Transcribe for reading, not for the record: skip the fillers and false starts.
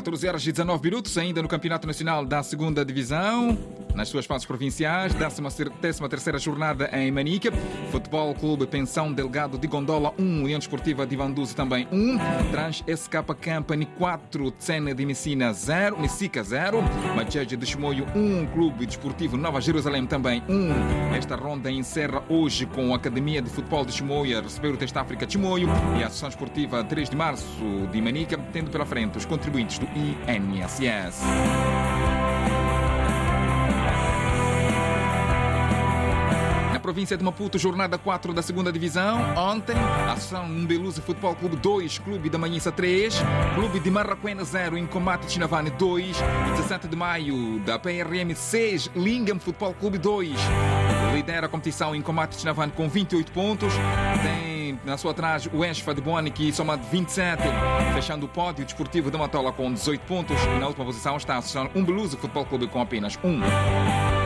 14 horas e 19 minutos, ainda no Campeonato Nacional da 2ª Divisão, nas suas fases provinciais, 13ª jornada em Manica. Futebol Clube Pensão Delgado de Gondola 1, União Desportiva de Vanduzi também 1, Trans SK Company 4, Tsena de Messina 0, Messica 0, Macheja de Chimoio 1, Clube Desportivo Nova Jerusalém também 1. Esta ronda encerra hoje com a Academia de Futebol de Chimoio a receber o Teste África de Chimoio e a Associação Esportiva 3 de Março de Manica, tendo pela frente os contribuintes do INSS. Na província de Maputo, jornada 4 da 2ª Divisão. Ontem, Ação Mbeluzi Futebol Clube 2, Clube da Manhissa 3, Clube de Marraquena 0, Incombate Chinavane 2, 17 de maio da PRM 6, Lingam Futebol Clube 2. Lidera a competição Incombate Chinavane com 28 pontos. Tem na sua atrás o Esfa de Boanique, soma de 27, fechando o pódio desportivo de Matola com 18 pontos. E na última posição está a Associação Mbeluzi Futebol Clube com apenas 1.